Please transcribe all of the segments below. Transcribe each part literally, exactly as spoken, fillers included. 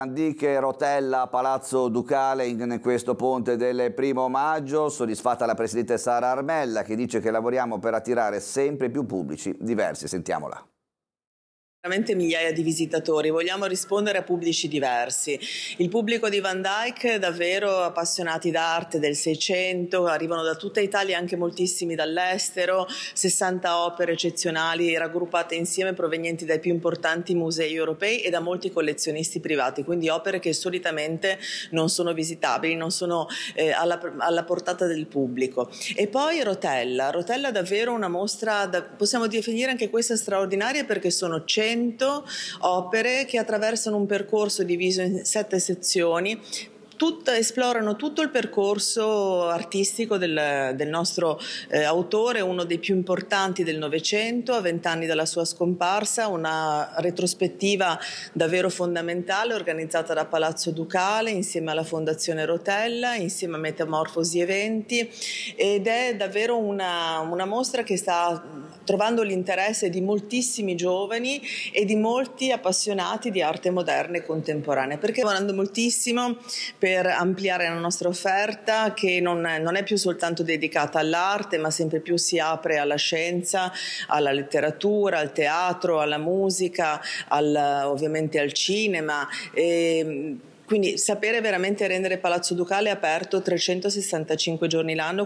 Andiche Rotella, Palazzo Ducale in questo ponte del primo maggio, soddisfatta la Presidente Sara Armella che dice che lavoriamo per attirare sempre più pubblici diversi. Sentiamola. Veramente migliaia di visitatori, vogliamo rispondere a pubblici diversi. Il pubblico di Van Dyck, davvero appassionati d'arte del Seicento, arrivano da tutta Italia, anche moltissimi dall'estero, sessanta opere eccezionali raggruppate insieme provenienti dai più importanti musei europei e da molti collezionisti privati, quindi opere che solitamente non sono visitabili, non sono eh, alla, alla portata del pubblico. E poi Rotella, Rotella davvero una mostra, da, possiamo definire anche questa straordinaria perché sono cento opere che attraversano un percorso diviso in sette sezioni. Tutta, esplorano tutto il percorso artistico del, del nostro eh, autore, uno dei più importanti del Novecento, a vent'anni dalla sua scomparsa, una retrospettiva davvero fondamentale organizzata da Palazzo Ducale insieme alla Fondazione Rotella, insieme a Metamorfosi Eventi, ed è davvero una, una mostra che sta trovando l'interesse di moltissimi giovani e di molti appassionati di arte moderna e contemporanea, perché lavorando moltissimo per per ampliare la nostra offerta che non è, non è più soltanto dedicata all'arte, ma sempre più si apre alla scienza, alla letteratura, al teatro, alla musica, al, ovviamente al cinema. E quindi sapere veramente rendere Palazzo Ducale aperto trecentosessantacinque giorni l'anno.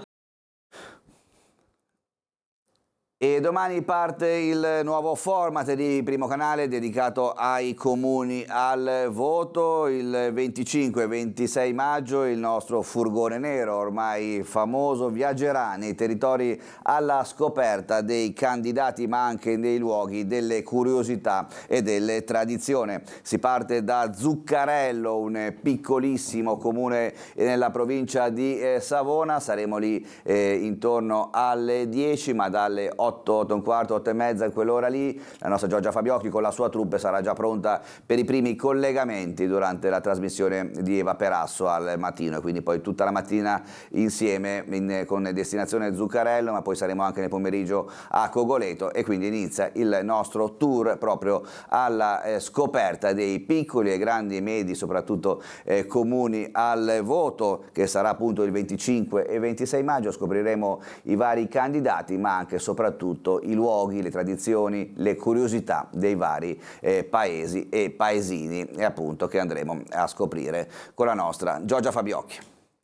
E domani parte il nuovo format di Primo Canale dedicato ai comuni al voto. Il venticinque e ventisei maggio il nostro furgone nero, ormai famoso, viaggerà nei territori alla scoperta dei candidati ma anche dei luoghi, delle curiosità e delle tradizioni. Si parte da Zuccarello, un piccolissimo comune nella provincia di eh, Savona. Saremo lì eh, intorno alle dieci, ma dalle otto, otto e un quarto, otto e mezza, in quell'ora lì la nostra Giorgia Fabiocchi con la sua troupe sarà già pronta per i primi collegamenti durante la trasmissione di Eva Perasso al mattino, e quindi poi tutta la mattina insieme in, con destinazione Zuccarello, ma poi saremo anche nel pomeriggio a Cogoleto, e quindi inizia il nostro tour proprio alla eh, scoperta dei piccoli e grandi e medi, soprattutto eh, comuni al voto, che sarà appunto il venticinque e ventisei maggio. Scopriremo i vari candidati ma anche soprattutto i luoghi, le tradizioni, le curiosità dei vari eh, paesi e paesini, e appunto che andremo a scoprire con la nostra Giorgia Fabiocchi.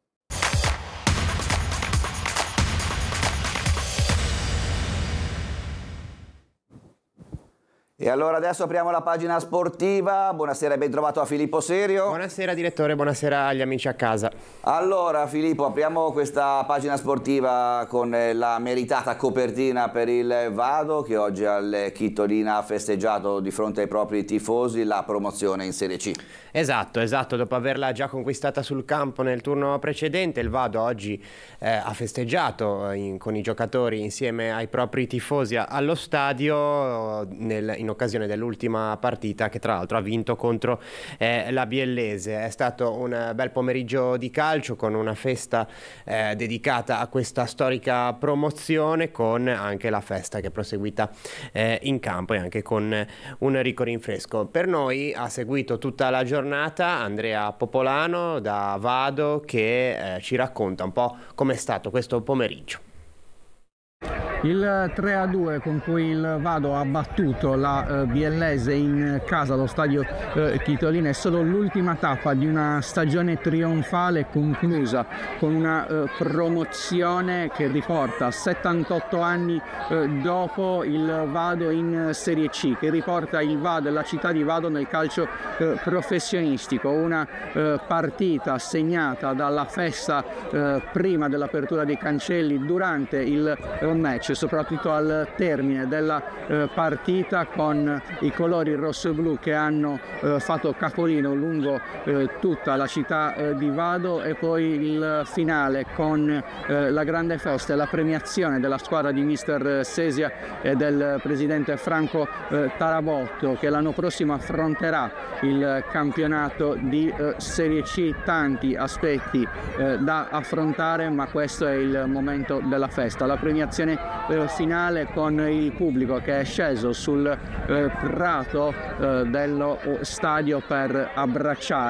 E allora adesso apriamo la pagina sportiva. Buonasera e ben trovato a Filippo Serio. Buonasera direttore, buonasera agli amici a casa. Allora Filippo, apriamo questa pagina sportiva con la meritata copertina per il Vado, che oggi al Chitolina ha festeggiato di fronte ai propri tifosi la promozione in Serie C. Esatto, esatto, dopo averla già conquistata sul campo nel turno precedente, il Vado oggi eh, ha festeggiato in, con i giocatori insieme ai propri tifosi allo stadio nel, in occasione dell'ultima partita, che tra l'altro ha vinto contro eh, la Biellese. È stato un bel pomeriggio di calcio con una festa eh, dedicata a questa storica promozione, con anche la festa che è proseguita eh, in campo e anche con un ricco rinfresco. Per noi ha seguito tutta la giornata Andrea Popolano da Vado, che eh, ci racconta un po' com'è stato questo pomeriggio. Il tre a due con cui il Vado ha battuto la eh, Biellese in casa allo stadio eh, Chitolina è solo l'ultima tappa di una stagione trionfale conclusa con una eh, promozione che riporta settantotto anni eh, dopo il Vado in Serie C, che riporta il Vado e la città di Vado nel calcio eh, professionistico. Una eh, partita segnata dalla festa eh, prima dell'apertura dei cancelli, durante il eh, match, soprattutto al termine della eh, partita, con i colori rosso-blu che hanno eh, fatto capolino lungo eh, tutta la città eh, di Vado, e poi il finale con eh, la grande festa e la premiazione della squadra di mister Sesia e del presidente Franco eh, Tarabotto, che l'anno prossimo affronterà il campionato di eh, Serie C. Tanti aspetti eh, da affrontare, ma questo è il momento della festa, la premiazione eh, finale con il pubblico che è sceso sul eh, prato eh, dello stadio per abbracciare